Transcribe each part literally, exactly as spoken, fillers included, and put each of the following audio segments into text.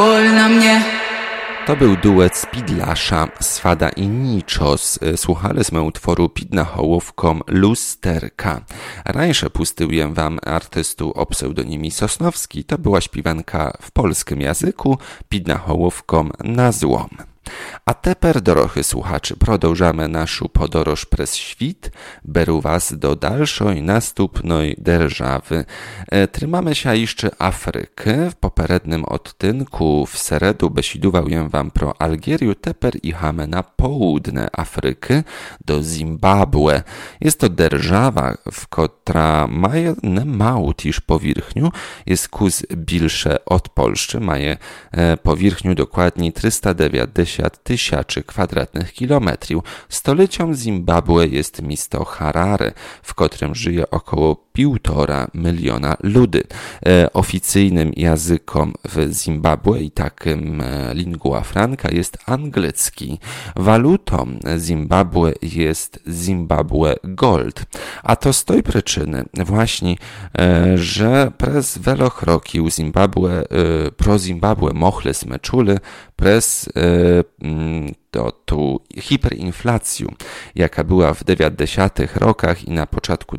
na mnie. To był duet Spidlasza, Swada i Niczos. Słuchaliśmy utworu pід nahołówką Lusterka. Rańsze pustyłem wam artystu o pseudonimie Sosnowski. To była śpiewanka w polskim języku pід nahołówką Na złom. A teper, dorochy słuchaczy, продовжamy naszą podróż przez świt, beru was do dalszej następnej держawy. E, Trzymamy się jeszcze Afryky. W poprzednim odtynku w seredu besidował jem wam pro Algieriu, teper jechamy na południe Afryky, do Zimbabwe. Jest to держава, w która ma mało tiż powierzchniu, jest kus bilsze od Polszczy, ma e, powierzchniu dokładnie trzysta dziewięćdziesiąt tysięcy kwadratnych kilometrów. Stolicą Zimbabwe jest miasto Harare, w którym żyje około półtora miliona ludzi. E, oficyjnym językiem w Zimbabwe i takim e, lingua franca jest angielski. Walutą Zimbabwe jest Zimbabwe Gold. A to z tej przyczyny właśnie, e, że przez wiele roków Zimbabwe, e, pro Zimbabwe mogliśmy czuli przez e, to tu hiperinflację, jaka była w dziewięćdziesiątych rokach i na początku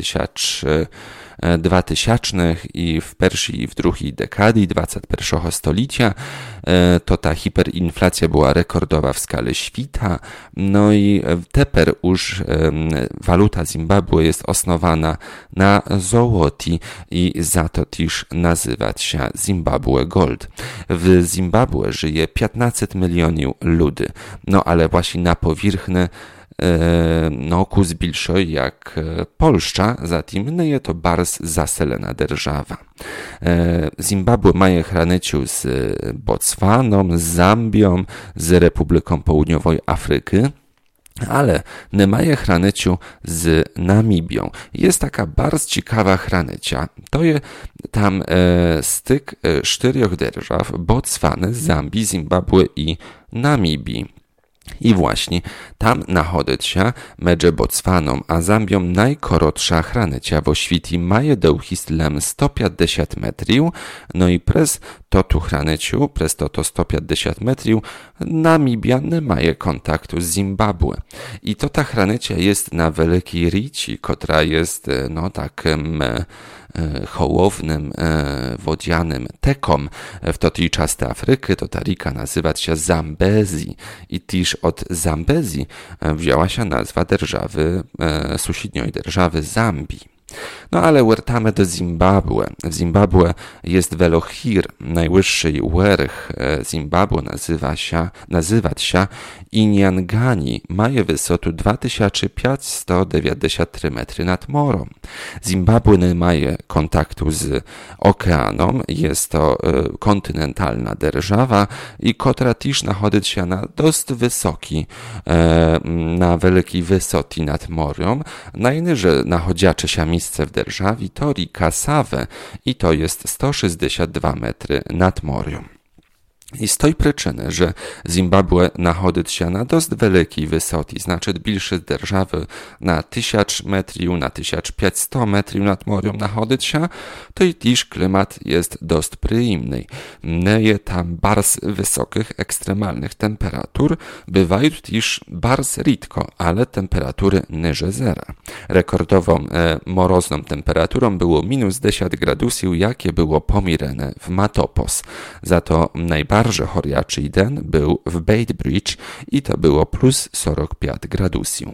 dwutysięcznych i w pierwszej i w drugiej dekady dwudziestego pierwszego stulecia, to ta hiperinflacja była rekordowa w skali świata. No i teper już waluta Zimbabwe jest osnowana na złoti i za to też nazywać się Zimbabwe Gold. W Zimbabwe żyje piętnaście milionów ludzi, no ale właśnie na powierzchni no kus bilszoj jak Polszcza, zatim jest to bardzo zaselena держава. Zimbabwe ma granicę z Botswaną, z Zambią, z Republiką Południowej Afryki, ale nie ma granicę z Namibią. Jest taka bardzo ciekawa granica. To jest tam e, styk e, czterech держав: Botswany, Zambii, Zimbabwe i Namibii. I właśnie tam nachodzi się między Botswaną a Zambią najkrótsza granica w świecie, ma długość sto pięćdziesiąt metrów, no i przez to tu granicę, przez to to sto pięćdziesiąt metrów, Namibia nie ma kontaktu z Zimbabwe. I to ta granica jest na Wielkiej Rici, która jest no takim hołownym, e, wodzianym tekom w tej części Afryki. To ta rika nazywa się Zambezi i też od Zambezi wzięła się nazwa держawy, e, sąsiedniej держawy Zambii. No ale wracamy do Zimbabwe. W Zimbabwe jest wiele hir. Najwyższy werch Zimbabwe nazywa się, nazywać się Inyangani. Ma wysotę dwa tysiące pięćset dziewięćdziesiąt trzy metry nad morem. Zimbabwe nie ma kontaktu z oceanem. Jest to e, kontynentalna держава i która też nachodzi się na dość wysoki, e, na wielkiej wysokości nad morem. Najniżej nachodziacze się miejsce w державі to rika Save i to jest sto sześćdziesiąt dwa metry nad morem. I z tej przyczyny, że Zimbabwe nachodzi się na dość wielkiej wysokości, znaczy bliższy держawy na tysiąc metrów, na tysiąc pięćset metrów nad morem nachodzi się, to i też klimat jest dość przyjemny. Nie jest tam bardzo wysokich, ekstremalnych temperatur, bywają też bardzo rzadko, ale temperatury niżej zera. Rekordową e, morozną temperaturą było minus dziesięć gradusów, jakie było pomierane w Matopos. Za to najbardziej Bardzo choriaczy den był w Beitbridge i to było plus czterdzieści pięć gradusów.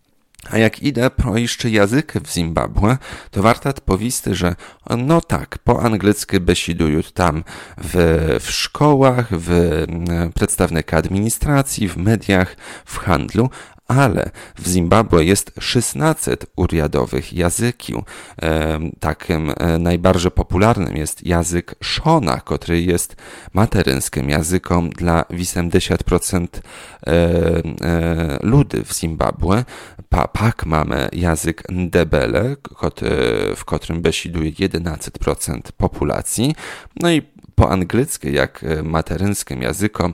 A jak idę pro jeszcze język w Zimbabwe, to warto powiedzieć, że no tak, po angielsku besidują tam w, w szkołach, w przedstawnych administracji, w mediach, w handlu, ale w Zimbabwe jest szesnaście uriadowych języków. E, takim e, najbardziej popularnym jest język Shona, który jest materyńskim językiem dla osiemdziesiąt procent e, e, ludzi w Zimbabwe. Pa, pak mamy język Ndebele, kot, e, w którym besiduje jedenaście procent populacji. No i po angielsku, jak materyńskim językom,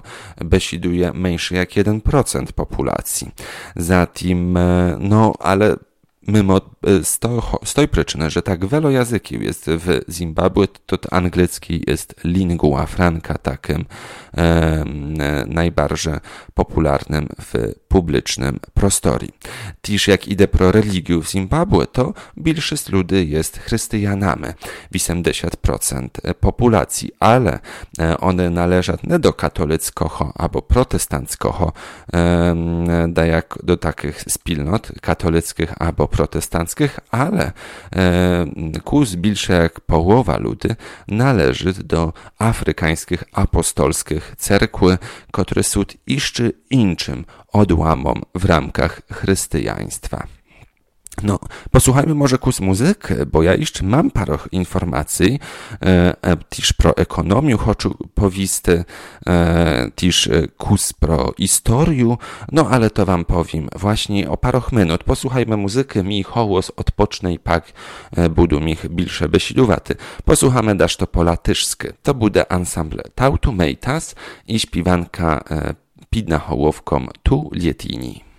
besiduje mniejszy jak jeden procent populacji. Zatim, no, ale mimo z, to, z tej przyczyny, że tak wiele języków jest w Zimbabwe, to angielski jest lingua franca, takim e, najbardziej popularnym w publicznym prostorii. Też jak idę pro religię w Zimbabwe, to większość ludzi jest chrześcijanami, osiemdziesiąt procent populacji, ale one należą nie do katolickiego albo protestanckiego, e, jak do takich wspólnot katolickich albo protestanckich, ale e, kus większy jak połowa ludzi należy do afrykańskich apostolskich cerkwy, które są jeszcze innym odłamom w ramach chrześcijaństwa. No, posłuchajmy może kus muzyk, bo ja jeszcze mam parę informacji, e, też pro ekonomię chcę powiedzieć, e, też kus pro historię, no ale to wam powiem właśnie o parę minut. Posłuchajmy muzykę, mi hołos odpocznie i pak e, budu mi bilsze besiluwaty. Posłuchamy dasz to po latyszsku. To bude ensemble Tautumeitas i śpiewanka e, pidna hołowką Tu Lietini.